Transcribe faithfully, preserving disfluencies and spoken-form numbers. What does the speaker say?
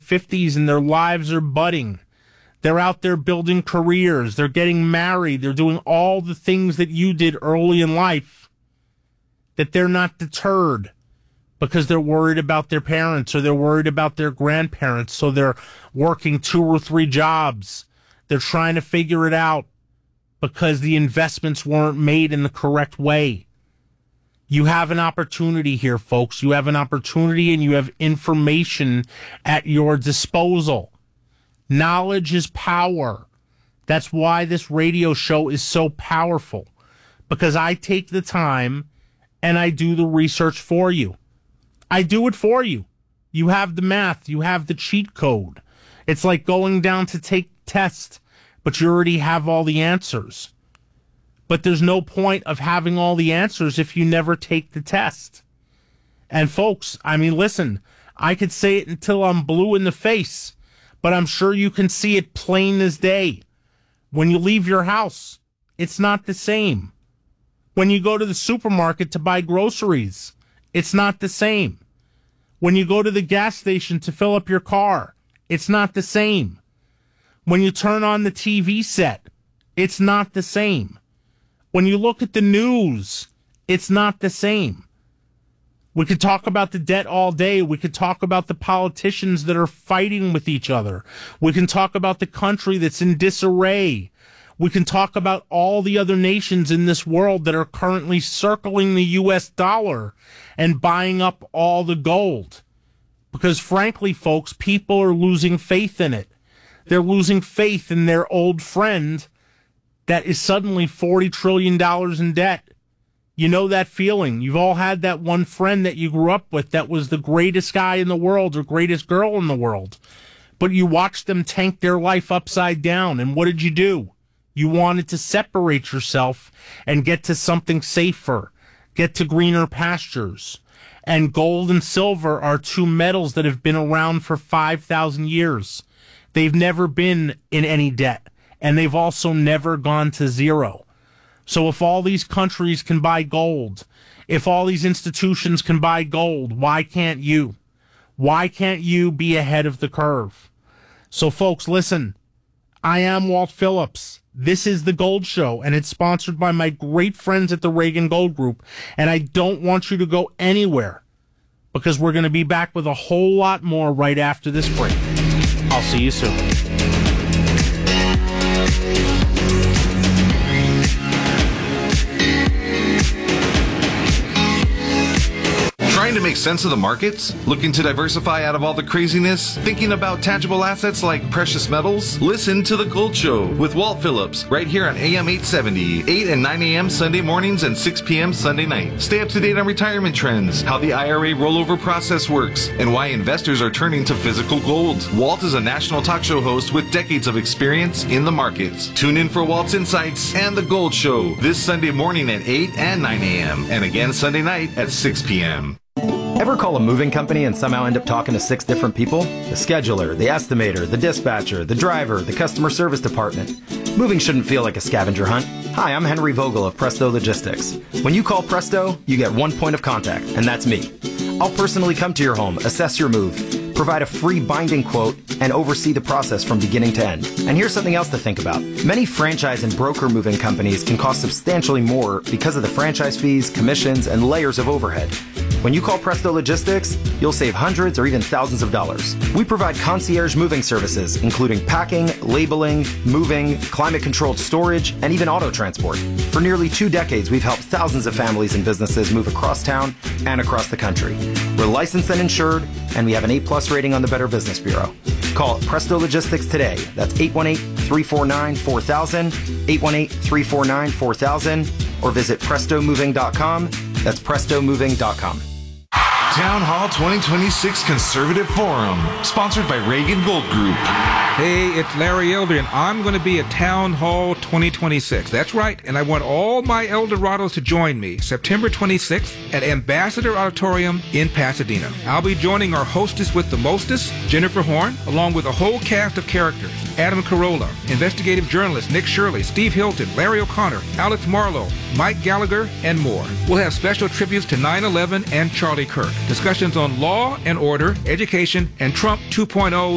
fifties and their lives are budding. They're out there building careers. They're getting married. They're doing all the things that you did early in life, that they're not deterred because they're worried about their parents or they're worried about their grandparents. So they're working two or three jobs. They're trying to figure it out because the investments weren't made in the correct way. You have an opportunity here, folks. You have an opportunity and you have information at your disposal. Knowledge is power. That's why this radio show is so powerful, because I take the time and I do the research for you. I do it for you. You have the math. You have the cheat code. It's like going down to take tests, but you already have all the answers. But there's no point of having all the answers if you never take the test. And folks, I mean, listen, I could say it until I'm blue in the face, but I'm sure you can see it plain as day. When you leave your house, it's not the same. When you go to the supermarket to buy groceries, it's not the same. When you go to the gas station to fill up your car, it's not the same. When you turn on the T V set, it's not the same. When you look at the news, it's not the same. We could talk about the debt all day. We could talk about the politicians that are fighting with each other. We can talk about the country that's in disarray. We can talk about all the other nations in this world that are currently circling the U S dollar and buying up all the gold. Because frankly, folks, people are losing faith in it. They're losing faith in their old friend that is suddenly forty trillion dollars in debt. You know that feeling. You've all had that one friend that you grew up with that was the greatest guy in the world or greatest girl in the world. But you watched them tank their life upside down. And what did you do? You wanted to separate yourself and get to something safer, get to greener pastures. And gold and silver are two metals that have been around for five thousand years. They've never been in any debt, and they've also never gone to zero. So if all these countries can buy gold, if all these institutions can buy gold, why can't you? Why can't you be ahead of the curve? So folks, listen, I am Walt Phillips. This is The Gold Show, and it's sponsored by my great friends at the Reagan Gold Group. And I don't want you to go anywhere, because we're going to be back with a whole lot more right after this break. I'll see you soon. Trying to make sense of the markets? Looking to diversify out of all the craziness? Thinking about tangible assets like precious metals? Listen to The Gold Show with Walt Phillips right here on A M eight seventy, eight and nine a.m. Sunday mornings and six p.m. Sunday night. Stay up to date on retirement trends, how the I R A rollover process works, and why investors are turning to physical gold. Walt is a national talk show host with decades of experience in the markets. Tune in for Walt's Insights and The Gold Show this Sunday morning at eight and nine a.m. and again Sunday night at six p.m. Ever call a moving company and somehow end up talking to six different people? The scheduler, the estimator, the dispatcher, the driver, the customer service department. Moving shouldn't feel like a scavenger hunt. Hi, I'm Henry Vogel of Presto Logistics. When you call Presto, you get one point of contact, and that's me. I'll personally come to your home, assess your move, provide a free binding quote, and oversee the process from beginning to end. And here's something else to think about. Many franchise and broker moving companies can cost substantially more because of the franchise fees, commissions, and layers of overhead. When you call Presto Logistics, you'll save hundreds or even thousands of dollars. We provide concierge moving services, including packing, labeling, moving, climate-controlled storage, and even auto transport. For nearly two decades, we've helped thousands of families and businesses move across town and across the country. We're licensed and insured, and we have an A plus rating on the Better Business Bureau. Call Presto Logistics today. That's eight one eight, three four nine, four thousand, eight one eight, three four nine, four thousand, or visit presto moving dot com. That's presto moving dot com. Town Hall twenty twenty-six Conservative Forum, sponsored by Reagan Gold Group. Hey, it's Larry Elder, and I'm going to be at Town Hall twenty twenty-six. That's right, and I want all my Eldorados to join me September twenty-sixth at Ambassador Auditorium in Pasadena. I'll be joining our hostess with the mostest, Jennifer Horn, along with a whole cast of characters. Adam Carolla, investigative journalist Nick Shirley, Steve Hilton, Larry O'Connor, Alex Marlowe, Mike Gallagher, and more. We'll have special tributes to nine eleven and Charlie Kirk, discussions on law and order, education, and Trump two point oh